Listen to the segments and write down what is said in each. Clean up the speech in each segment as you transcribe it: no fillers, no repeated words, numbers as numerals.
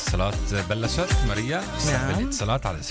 الاتصالات بلشت. ماريا استقبل الاتصالات على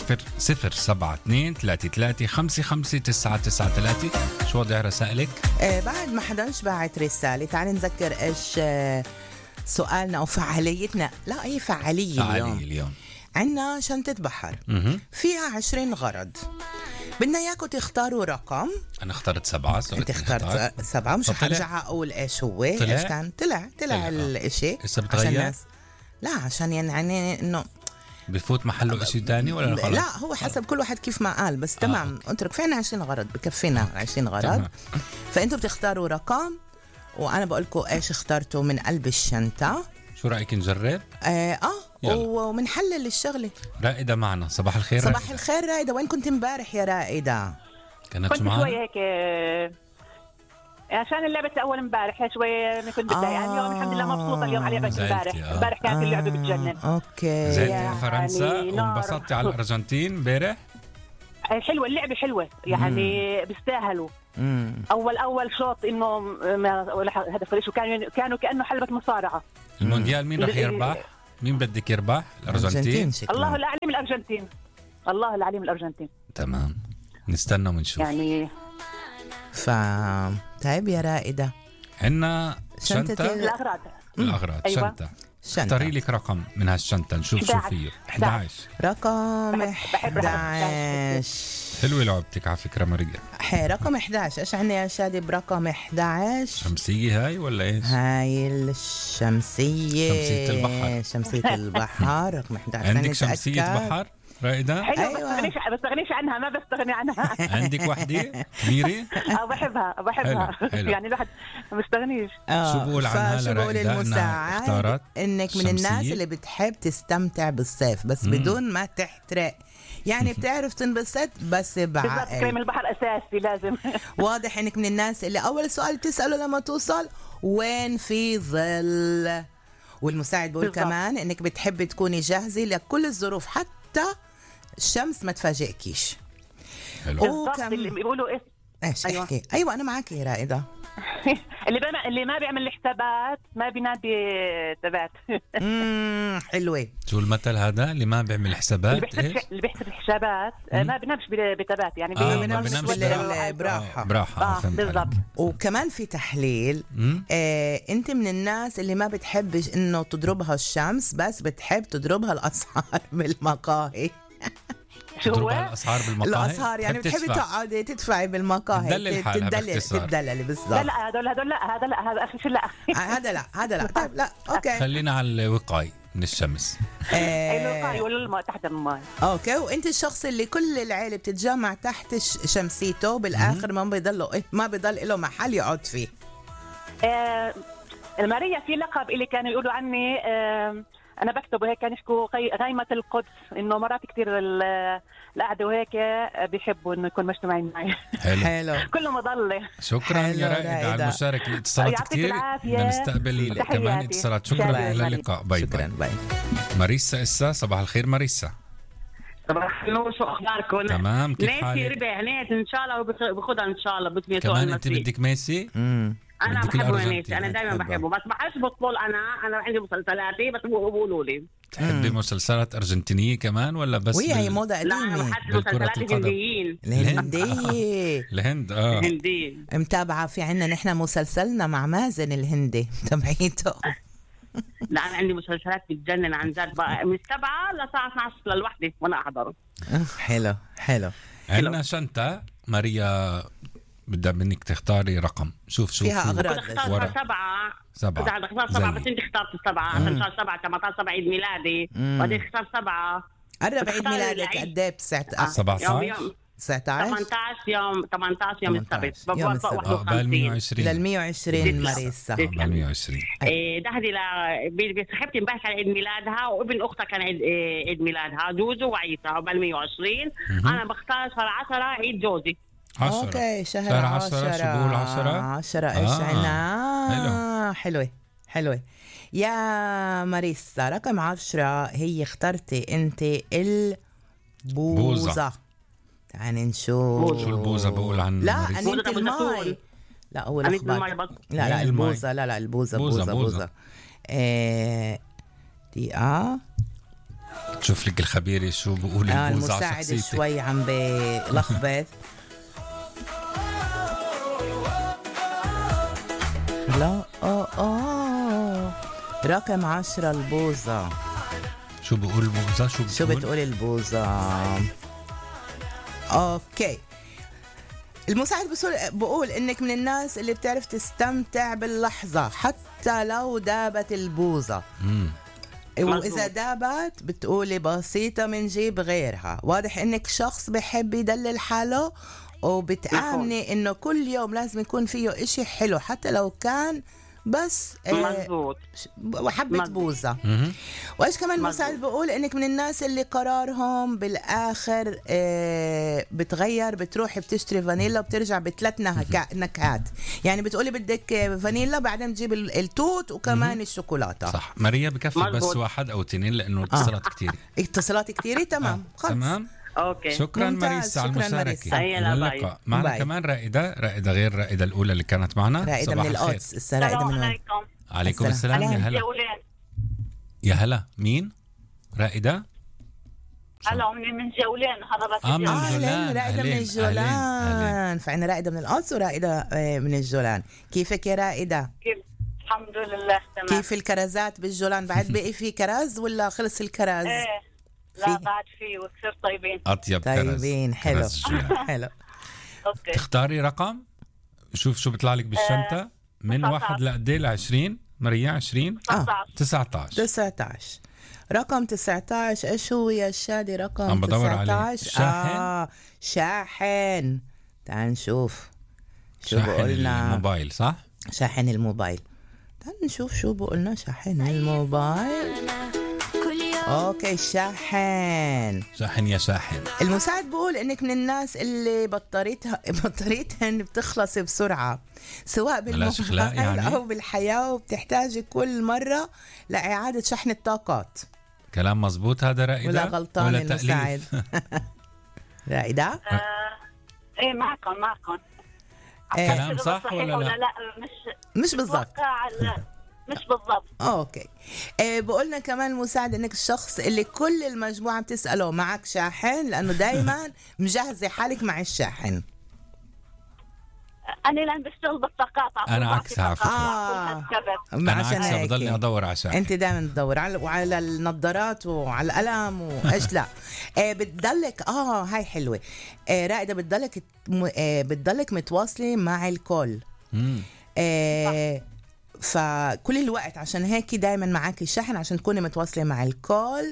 007-233-55-993. شو وضع رسائلك؟ بعد ما حداش باعت رسالة. تعالي نذكر ايش سؤالنا او فعاليتنا. لا اي فعالية اليوم. عنا شنطة بحر فيها 20 غرض. بدنا اياكم تختاروا رقم. انا اخترت 7. انت اخترت 7. مش حرجع اقول ايش هو. ايش كان طلع الاشي. لسه بتغير؟ لا عشان يعني انه بفوت محله اشي تاني ولا خلاص؟ لا هو حسب كل واحد كيف ما قال. بس تمام اترك فينا 20 غرض بكفينا 20 غرض. فانتوا بتختاروا رقم وانا بقول لكم ايش اخترتوا من قلب الشنطة. شو رأيك نجرب؟ ومنحلل الشغلة. رائدة معنا. صباح الخير. صباح الخير رائدة. وين كنت امبارح يا رائدة؟ كنت معنا شوي هيك عشان اللعبة الأول امبارح شوي كنت متضايقة. اليوم الحمد لله مبسوطة اليوم على لعبة امبارح. امبارح كانت اللعبة بتجنن. اوكي. زيت فرنسا وانبسطتي على الأرجنتين امبارح؟ حلوة اللعبة حلوة يعني بيستاهلوا. أول شوط إنه هدف فريق كانوا كأنه حلبة مصارعة. المونديال مين رح يربح؟ مين بدك يربح؟ الأرجنتين؟ الله العليم الأرجنتين. الله العليم الأرجنتين. تمام نستنى ونشوف يعني. طيب يا رائدة عنا شنطة الأغراض. أيوة. شنطة. اختاري لك رقم من هالشنطة نشوف شو فيه. 11. رقم 11. حلوة لعبتك على فكرة ماريا. رقم 11. ايش عندنا يا شادي برقم 11؟ شمسية هاي ولا ايش؟ هاي الشمسية. شمسية البحر. شمسية البحر رقم 11. عندك شمسية بحر رائدة؟ أيوة. بستغنيش عنها. ما بستغني عنها. عندك وحدة كبيرة؟ بحبها. حلو. يعني الواحد ما بستغنيش. شو بقول عنها لرائدة؟ المساعد انك من الناس اللي بتحب تستمتع بالصيف بس بدون ما تحترق. يعني بتعرف تنبسط بس بعقل. كريم البحر أساسي لازم. واضح انك من الناس اللي اول سؤال بتسأله لما توصل وين في ظل. والمساعد بقول كمان انك بتحب تكوني جاهزة لكل الظروف حتى الشمس ما تفاجئكيش. اللي بيقولوا ايش احكي. ايوه انا معك يا رائدة. اللي ما بيعمل الحسابات ما بينادي تبات. حلوة. شو المثل هذا اللي ما بيعمل حسابات؟ اللي بيحسب الحسابات ما بينامش بتبات يعني. ما بينامش براحة. بالضبط. وكمان في تحليل. انت من الناس اللي ما بتحبش انه تضربها الشمس بس بتحب تضربها الاسعار بالمقاهي. شو هو؟ الأسعار بالمقاهي؟ الأسعار يعني بتحبي تقعدي تدفعي بالمقاهي تدللي بالضبط. لا هذا أخي شو لا. هذا لا طيب لا أوكي خلينا على الوقاية من الشمس. الوقاية ولا الماء تحت الماء. أوكي. وأنت الشخص اللي كل العائلة بتتجمع تحت شمسيته بالآخر ما بيضل له محل يقعد فيه. الماريا في لقب اللي كانوا يقولوا عني أنا بكتبه هيك كانوا يحكوا غيمة القدس. إنه مرات كتير القعدة وهيك بيحبوا إنه يكون مجتمعين معي. حلو. كله مضلة. شكرا يا رائدة على المشاركة. الاتصالات كتير بدنا نستقبل كمان اتصالات. شكرا إلى اللقاء. باي باي. ماريسا صباح الخير ماريسا. صباح النور. شو أخباركم؟ تمام كيف حالك؟ ربح نيت إن شاء الله وباخدها إن شاء الله باسم يسوع كمان أنت بدك ميسي؟ أنا بحبه ميسي. أنا دائما بحبه بس بحس بطول. أنا عندي مسلسلاتي بس بيقولوا لي تحبي مسلسلات أرجنتينية كمان ولا بس؟ وهي هي موضة قديمة. لا أنا بحس مسلسلات هنديين. الهند هندي متابعة. في عنا نحن مسلسلنا مع مازن الهندي تبعيته. لا أنا عندي مسلسلات بتجنن عن جد من 7 لساعة 12 للوحدة وأنا أحضره. حلو. عندنا شنطة ماريا بدها منك تختاري رقم. شوف فيها أغراض. اختار 7 بس انت اخترت 7 عشان شهر 7 7 عيد ميلادي وبعدين اختار 7 قرب عيد ميلادك قد ايه؟ 17 يوم 18 يوم السبت بال 120 ماريسا. بال 120 دهدي صاحبتي امبارح كان عيد ميلادها وابن اختها كان عيد ميلادها جوزو وعيسى بال 120. انا بختار شهر 10 عيد جوزي. اوكي شهر 10. شو بقول 10 ايش عنا؟ حلوة يا ماريسا. رقم 10 هي اخترتي انت البوزة. تعالي نشوف شو البوزة بقول عن لا انت الماي. لا اول اخبار. لا البوزة. لا البوزة. دقيقة شوف لك الخبير شو بقول البوزة. المساعد شوي عم بلخبط. لا رقم 10 البوزة. شو بقول البوزة؟ شو بتقول البوزة؟ اوكي، المساعد بقول انك من الناس اللي بتعرف تستمتع باللحظة حتى لو دابت البوزة. وإذا دابت بتقولي بسيطة من جيب غيرها. واضح إنك شخص بحب يدلل حاله وبتآمني إنه كل يوم لازم يكون فيه إشي حلو حتى لو كان بس وحبة بوزة. وإيش كمان مساعد بقول إنك من الناس اللي قرارهم بالآخر بتغير، بتروح بتشتري فانيلا وبترجع بثلاث نكهات. يعني بتقولي بدك فانيلا بعدين تجيب التوت وكمان الشوكولاتة. صح. ماريا بكفي بس واحد أو اثنين لأنه اتصالات كتير. اتصالات كتير. تمام تمام. اوكي، شكرا ماريسا على المشاركة. معنا كمان رائدة غير رائدة الأولى اللي كانت معنا. رائدة من القدس. السلام عليكم. عليكم السلام. يا هلا. يا هلا. مين؟ رائدة؟ هلا من جولان. أهلا رائدة من الجولان. فعنا رائدة من القدس ورائدة من الجولان. كيفك يا رائدة؟ الحمد لله تمام. كيف الكرزات بالجولان؟ بعد بقي في كرز ولا خلص الكرز؟ لا بعد فيه وكثير طيبين. أطيب طيبين. حلو. حلو. أوكي. تختاري رقم. شو بيطلع لك بالشنطة من 1 لقد 20 ماريا؟ 20 19 رقم 19. ايش هو يا شادي رقم 19؟ عم بدور عليه. شاحن. شاحن. تعال نشوف شو شاحن بقولنا. الموبايل. صح، شاحن الموبايل. تعال نشوف شو بقولنا. شاحن الموبايل. اوكي، شاحن يا شاحن. المساعد بقول انك من الناس اللي بطاريتهن بتخلص بسرعة سواء بالموبايل يعني او بالحياة، وبتحتاج كل مرة لإعادة شحن الطاقات. كلام مزبوط هذا رائدة ولا غلطان المساعد؟ رائدة ايه معكم كلام صح ولا لا؟ مش بالضبط. مش بالضبط. اوكي. بقولنا كمان المساعد انك الشخص اللي كل المجموعة بتسأله معك شاحن، لانه دايما مجهزة حالك مع الشاحن. انا لان بشتغل بالطاقات. انا عكسها على فكرة. انا عكسها، بضلني ادور على شاحن. انت دائما تدور وعلى النظارات وعلى القلم وايش لا. بتضلك هاي حلوة. رائدة بتضلك متواصلة مع الكل. فكل الوقت، عشان هيك دايما معاكي الشحن عشان تكوني متواصلة مع الكول.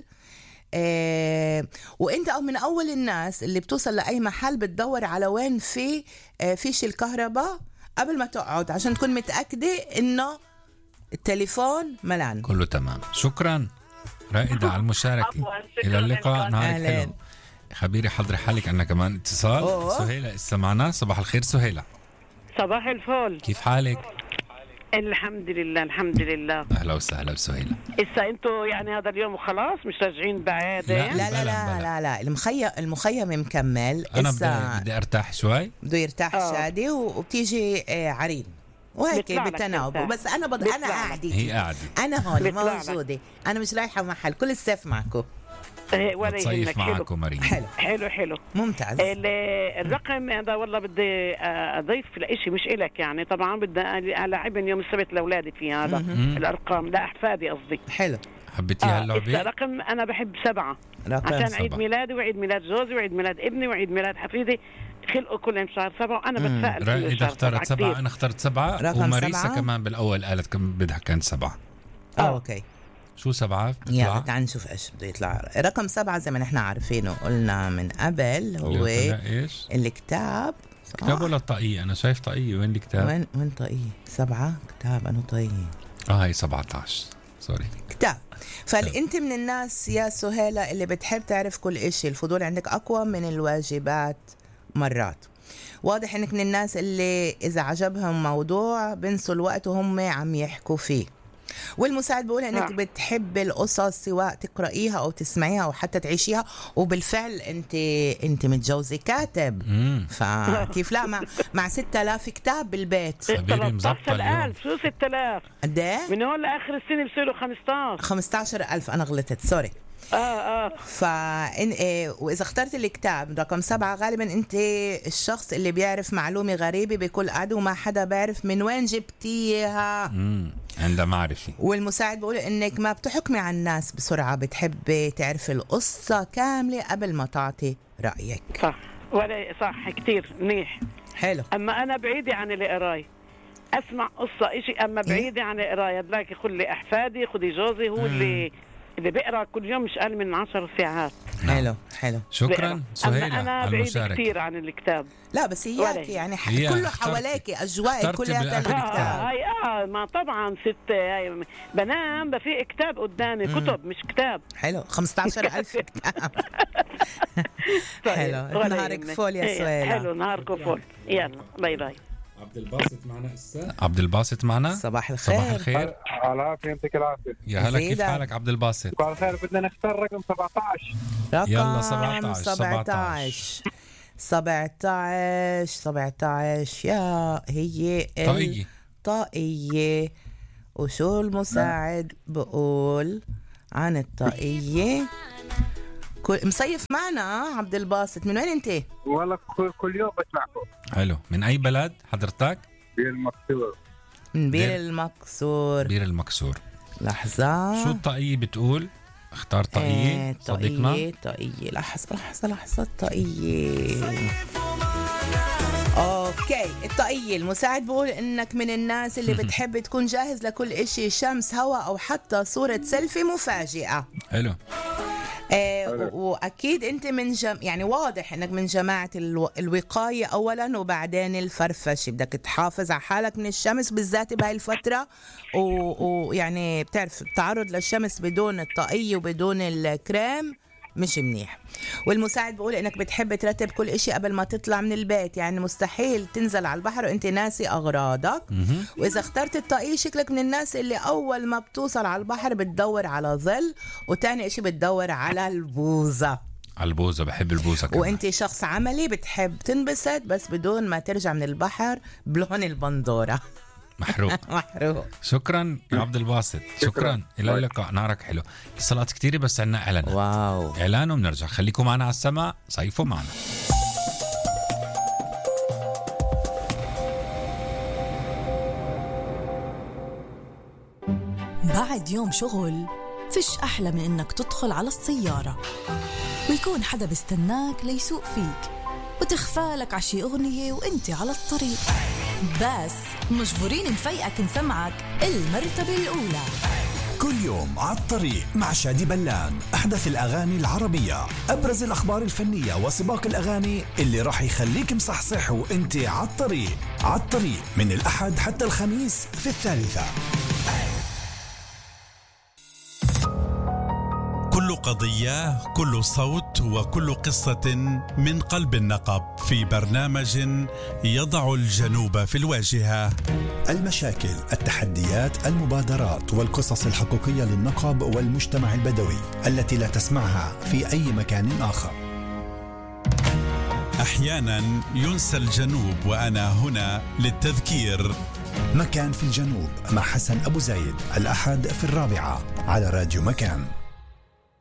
وانت من اول الناس اللي بتوصل لاي محل بتدور على وين في فيش الكهرباء قبل ما تقعد عشان تكون متأكدة انه التليفون ملان. كله تمام. شكرا رائدة على المشاركة. الى اللقاء. نهارك حلو. خبيري حضري حالك. عنا كمان اتصال. سهيلة استمعنا. صباح الخير سهيلة. صباح الفل. كيف حالك؟ الحمد لله. اهلا وسهلا بسهيلة. إسا انتو يعني هذا اليوم وخلاص مش راجعين بعد؟ لا المخيم مكمل. انا بدي ارتاح شوي. بده يرتاح شادي وبتيجي عرين وهيك بالتناوب. بس انا انا قاعدة. هي قاعدة. انا هون موجودة. انا مش رايحة محل. كل الصيف معكم. ولا يهمك. معكم مريم. حلو ممتاز. الرقم هذا والله بدي اضيف لإشي مش إلك يعني. طبعا بدي ألعبن يوم السبت لاولادي في هذا. الارقام لاحفادي قصدي. حلو. حبيتيها اللعبة؟ رقم انا بحب 7 عشان عيد ميلادي وعيد ميلاد جوزي وعيد ميلاد ابني وعيد ميلاد حفيدي خلقوا كلهم شهر 7 وانا بتفائل. رائدة اختارت 7. انا اخترت 7 وماريسا كمان بالاول قالت كم بدها كان 7. اوكي. شو 7 بتطلع؟ يلا تعال نشوف ايش بده يطلع. رقم 7 زي ما نحن عارفينه قلنا من قبل هو الكتاب. كتاب ولا طاقية؟ أنا شايف طاقية. وين الكتاب؟ وين طاقية؟ 7 كتاب. أنا طاقية. هاي 17 سوري كتاب. فأنت من الناس يا سهيلة اللي بتحب تعرف كل إشي. الفضول عندك أقوى من الواجبات مرات. واضح إنك من الناس اللي إذا عجبهم موضوع بنسوا الوقت وهم عم يحكوا فيه. والمساعد بيقول انك بتحب القصص سواء تقرأيها او تسمعيها او حتى تعيشيها. وبالفعل انت متجوزة كاتب. فكيف لا مع 6000 كتاب بالبيت. حبيبي مزبطة اليوم. شو 6000 قد ايه؟ من هون لاخر السنة بصيروا 15,000. انا غلطت سوري. وإذا اخترت الكتاب رقم 7 غالبا أنت الشخص اللي بيعرف معلومة غريبة بكل قعدة وما حدا بيعرف من وين جبتيها. عندها معرفة. والمساعد بيقول إنك ما بتحكمي على الناس بسرعة، بتحبي تعرفي القصة كاملة قبل ما تعطي رأيك. صح ولا صح كتير منيح. حلو. أما أنا بعيدة عن القراية، أسمع قصة إشي، أما بعيدة عن القراية. بلاقي خلي أحفادي، خدي جوزي هو اللي بيقرأ كل يوم مش أقل من 10 ساعات. حلو. شكرا سهيلة أنا على بعيدة المشاركة. كتير عن الكتاب. لا بس هيك يعني كله حواليك أجواء كلها الكتاب. هاي ما طبعا ست هاي بنام في كتاب قدامي، كتب مش كتاب. حلو 15,000 كتاب. حلو. نهارك فول يا سهيلة. حلو نهارك فول. يلا باي باي. عبد الباسط معنا هسه. عبد الباسط معنا. صباح الخير. صباح الخير. العافية يعطيك العافية. يا هلا كيف حالك عبد الباسط؟ صباح الخير. بدنا نختار رقم 17. يلا 17 يا هي الطاقية. وشو المساعد بقول عن الطاقية؟ مصيف معنا عبد الباسط. من وين انت؟ والله كل يوم بسمعكم. حلو. من اي بلد حضرتك؟ بير المكسور. من بير المكسور. بير المكسور. لحظة. شو الطاقية بتقول؟ اختار طاقية صديقنا. طاقية. لحظة الطاقية. اوكي الطاقية. المساعد بقول انك من الناس اللي بتحب تكون جاهز لكل اشي، شمس هواء او حتى صورة سيلفي مفاجئة. حلو. واكيد انت من يعني واضح انك من جماعه الوقايه اولا وبعدين الفرفشه. بدك تحافظ على حالك من الشمس بالذات بهاي الفتره، ويعني بتعرف التعرض للشمس بدون الطاقيه وبدون الكريم مش منيح. والمساعد بقول انك بتحب ترتب كل اشي قبل ما تطلع من البيت، يعني مستحيل تنزل على البحر وانت ناسي اغراضك. واذا اخترت الطاقية شكلك من الناس اللي اول ما بتوصل على البحر بتدور على ظل، وتاني اشي بتدور على البوزة. على البوزة. بحب البوزة كمان. وانت شخص عملي بتحب تنبسط بس بدون ما ترجع من البحر بلون البندورة. محروق. شكرا يا عبد الباسط. شكرا. الى اللقاء. نهارك حلو. اتصالات كتيرة بس عنا اعلانات. واو. اعلان وبنرجع. خليكم معنا على السماء. صيفوا معنا. بعد يوم شغل فيش أحلى من إنك تدخل على السيارة ويكون حدا بيستناك ليسوق فيك وتخفالك عشي أغنية وإنت على الطريق، بس مجبورين نفيقك نسمعك المرتبة الأولى. كل يوم على الطريق مع شادي بلان. أحدث الأغاني العربية، أبرز الأخبار الفنية وسباق الأغاني اللي راح يخليك مصحصح وإنت على الطريق. على الطريق من الأحد حتى الخميس في 3. كل قضية، كل صوت وكل قصة من قلب النقب في برنامج يضع الجنوب في الواجهة. المشاكل، التحديات، المبادرات والقصص الحقيقية للنقب والمجتمع البدوي التي لا تسمعها في أي مكان آخر. أحيانا ينسى الجنوب وأنا هنا للتذكير. مكان في الجنوب مع حسن أبو زايد، الأحد في 4 على راديو مكان.